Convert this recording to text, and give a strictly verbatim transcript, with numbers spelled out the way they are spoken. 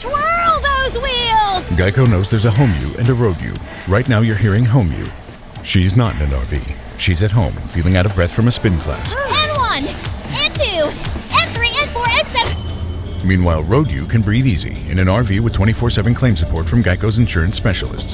Twirl those wheels! Geico knows there's a home you and a road you. Right now you're hearing home you. She's not in an R V. She's at home, feeling out of breath from a spin class. And one, and two, and three, and four, and seven. Meanwhile, road you can breathe easy in an R V with twenty-four seven claim support from Geico's insurance specialists.